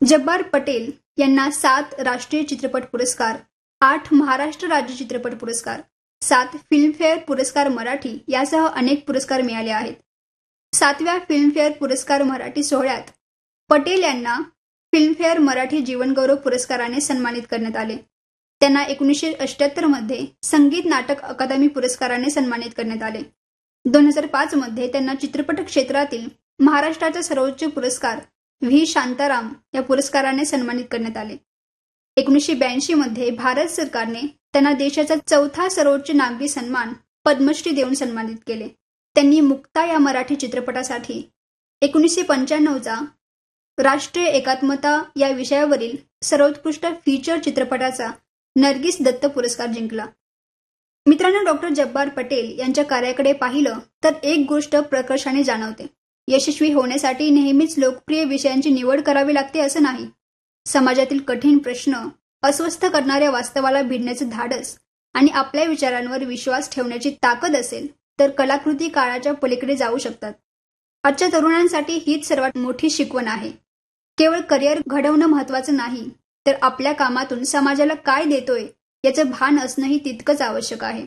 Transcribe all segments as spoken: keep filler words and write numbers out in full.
जब्बार पटेल यांना सात राष्ट्रीय चित्रपट पुरस्कार, आठ महाराष्ट्र राज्य चित्रपट पुरस्कार, सात फिल्मफेअर पुरस्कार मराठी यासह अनेक पुरस्कार मिळाले आहेत. सातव्या फिल्मफेअर पुरस्कार मराठी सोहळ्यात पटेल यांना फिल्मफेअर मराठी जीवनगौरव पुरस्काराने सन्मानित करण्यात आले. त्यांना एकोणीसशे अठ्ठ्याहत्तर मध्ये संगीत नाटक अकादमी पुरस्काराने सन्मानित करण्यात आले. दोन हजार पाच मध्ये त्यांना चित्रपट क्षेत्रातील महाराष्ट्राचा सर्वोच्च पुरस्कार व्ही शांताराम या पुरस्काराने सन्मानित करण्यात आले. एकोणीसशे ब्याऐंशी मध्ये भारत सरकारने त्यांना देशाचा चौथा सर्वोच्च नागरी सन्मान पद्मश्री देऊन सन्मानित केले. त्यांनी मुक्ता या मराठी चित्रपटासाठी एकोणीसशे पंच्याण्णवचा राष्ट्रीय एकात्मता या विषयावरील सर्वोत्कृष्ट फीचर चित्रपटाचा नर्गिस दत्त पुरस्कार जिंकला. मित्रांनो, डॉक्टर जब्बार पटेल यांच्या कार्याकडे पाहिलं तर एक गोष्ट प्रकर्षाने जाणवते. यशस्वी होण्यासाठी नेहमीच लोकप्रिय विषयांची निवड करावी लागते असं नाही. समाजातील कठीण प्रश्न, अस्वस्थ करणाऱ्या वास्तवाला भिडण्याचं धाडस आणि आपल्या विचारांवर विश्वास ठेवण्याची ताकद असेल तर कलाकृती काळाच्या पलीकडे जाऊ शकतात. आजच्या तरुणांसाठी हीच सर्वात मोठी शिकवण आहे. केवळ करिअर घडवणं महत्वाचं नाही, तर आपल्या कामातून समाजाला काय देतोय याचं भान असणंही तितकंच आवश्यक आहे.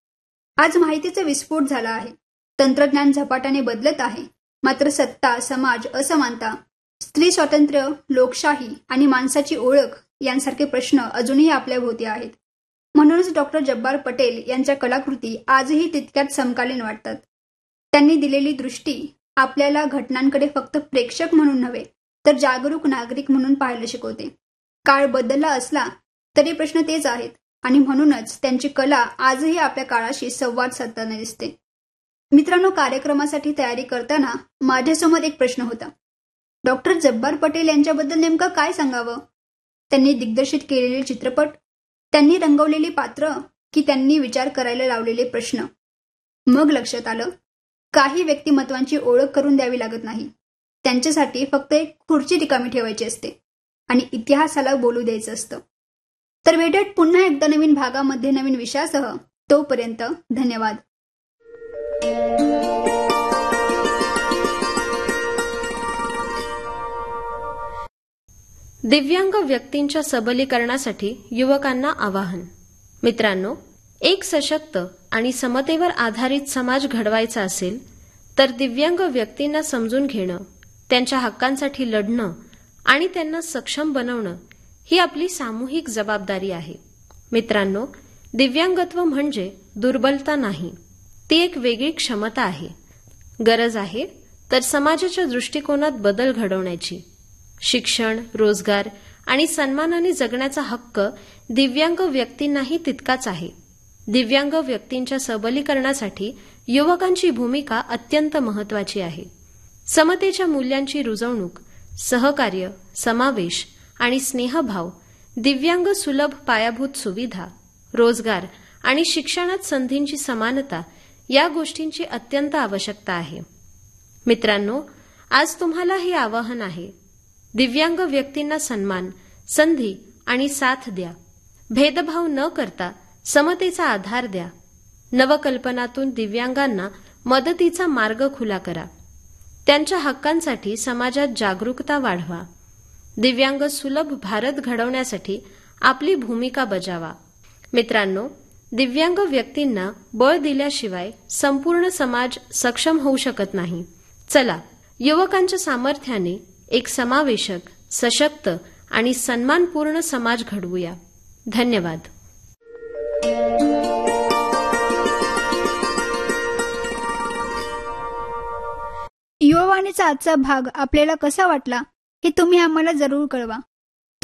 आज माहितीचा विस्फोट झाला आहे. तंत्रज्ञान झपाट्याने बदलत आहे. मात्र सत्ता, समाज, असमानता, स्त्री स्वातंत्र्य, लोकशाही आणि माणसाची ओळख यांसारखे प्रश्न अजूनही आपल्या भोवती आहेत. म्हणूनच डॉक्टर जब्बार पटेल यांच्या कलाकृती आजही तितक्याच समकालीन वाटतात. त्यांनी दिलेली दृष्टी आपल्याला घटनांकडे फक्त प्रेक्षक म्हणून नव्हे तर जागरूक नागरिक म्हणून पाहायला शिकवते. काळ बदलला असला तरी प्रश्न तेच आहेत आणि म्हणूनच त्यांची कला आजही आपल्या काळाशी संवाद साधताना दिसते. मित्रांनो, कार्यक्रमासाठी तयारी करताना माझ्यासमोर एक प्रश्न होता. डॉक्टर जब्बार पटेल यांच्याबद्दल नेमकं काय सांगावं? त्यांनी दिग्दर्शित केलेले चित्रपट, त्यांनी रंगवलेली पात्र की त्यांनी विचार करायला लावलेले प्रश्न? मग लक्षात आलं, काही व्यक्तिमत्वांची ओळख करून द्यावी लागत नाही. त्यांच्यासाठी फक्त एक खुर्ची रिकामी ठेवायची असते आणि इतिहासाला बोलू द्यायचं असतं. तर भेटूयात पुन्हा एकदा नवीन भागामध्ये नवीन विषयासह. तोपर्यंत धन्यवाद. दिव्यांग व्यक्तींच्या सबलीकरणासाठी युवकांना आवाहन. मित्रांनो, एक सशक्त आणि समतेवर आधारित समाज घडवायचा असेल तर दिव्यांग व्यक्तींना समजून घेणं, त्यांच्या हक्कांसाठी लढणं आणि त्यांना सक्षम बनवणं ही आपली सामूहिक जबाबदारी आहे. मित्रांनो, दिव्यांगत्व म्हणजे दुर्बलता नाही, ती एक वेगळी क्षमता आहे. गरज आहे तर समाजाच्या दृष्टिकोनात बदल घडवण्याची. शिक्षण, रोजगार आणि सन्मानाने जगण्याचा हक्क दिव्यांग व्यक्तींनाही तितकाच आहे. दिव्यांग व्यक्तींच्या सबलीकरणासाठी युवकांची भूमिका अत्यंत महत्वाची आहे. समतेच्या मूल्यांची रुजवणूक, सहकार्य, समावेश आणि स्नेहभाव, दिव्यांग सुलभ पायाभूत सुविधा, रोजगार आणि शिक्षणात संधींची समानता या गोष्टींची अत्यंत आवश्यकता आहे. मित्रांनो, आज तुम्हाला हे आवाहन आहे. दिव्यांग व्यक्तींना सन्मान, संधी आणि साथ द्या. भेदभाव न करता समतेचा आधार द्या. नवकल्पनातून दिव्यांगांना मदतीचा मार्ग खुला करा. त्यांच्या हक्कांसाठी समाजात जागरूकता वाढवा. दिव्यांग सुलभ भारत घडवण्यासाठी आपली भूमिका बजावा. मित्रांनो, दिव्यांग व्यक्तींना बळ दिल्याशिवाय संपूर्ण समाज सक्षम होऊ शकत नाही. चला, युवकांच्या सामर्थ्याने एक समावेशक, सशक्त आणि सन्मानपूर्ण समाज घडवूया. धन्यवाद. युवावाणीचा आजचा भाग आपल्याला कसा वाटला हे तुम्ही आम्हाला जरूर कळवा.